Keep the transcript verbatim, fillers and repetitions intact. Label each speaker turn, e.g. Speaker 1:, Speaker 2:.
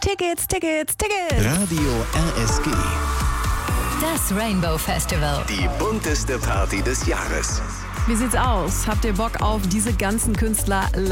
Speaker 1: Tickets, Tickets, Tickets.
Speaker 2: Radio R S G.
Speaker 3: Das Rainbow Festival.
Speaker 2: Die bunteste Party des Jahres.
Speaker 1: Wie sieht's aus? Habt ihr Bock auf diese ganzen Künstler